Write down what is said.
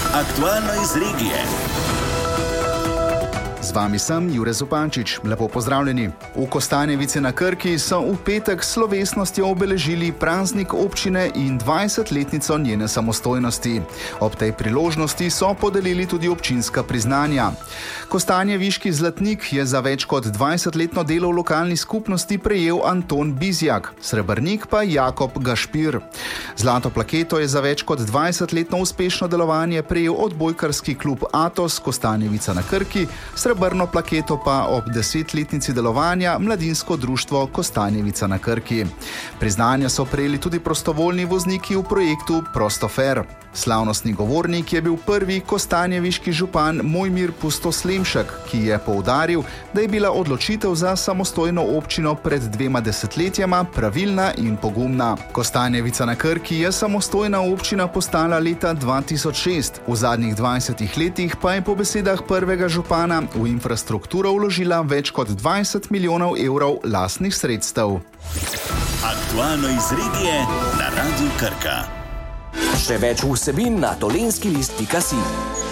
Aktualno iz regije. Z vami sem Jure Zupančič. Lepo pozdravljeni. V Kostanjevici na Krki so v petek s slovesnostjo obeležili praznik občine in 20-letnico njene samostojnosti. Ob tej priložnosti so podelili tudi občinska priznanja. Kostanjeviški zlatnik je za več kot 20-letno delo v lokalni skupnosti prejel Anton Bizjak, srebrnik pa Jakob Gašpir. Zlato plaketo je za več kot 20-letno uspešno delovanje prejel odbojkarski klub Atos Kostanjevica na Krki, srebrno plaketo pa ob 10-letnici delovanja Mladinsko društvo Kostanjevica na Krki. Priznanja so prejeli tudi prostovoljni vozniki v projektu Prostofer. Slavnostni govornik je bil prvi kostanjeviški župan Mojmir Pustoslemšek, ki je poudaril, da je bila odločitev za samostojno občino pred 2 desetletjema pravilna in pogumna. Kostanjevica na Krki je samostojna občina postala leta 2006. V zadnjih 20 letih pa je po besedah prvega župana v infrastrukturo vložila več kot 20 milijonov evrov lastnih sredstev. Aktualno iz regije na Radiu Krka. Še več vsebin na tolenskilist.si.